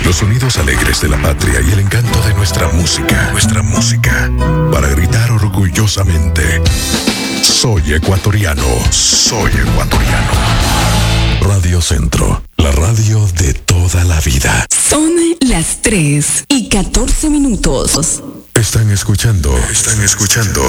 Los sonidos alegres de la patria y el encanto de nuestra música. Para gritar orgullosamente: soy ecuatoriano. Soy ecuatoriano. Radio Centro, la radio de toda la vida. Son las 3:14. Están escuchando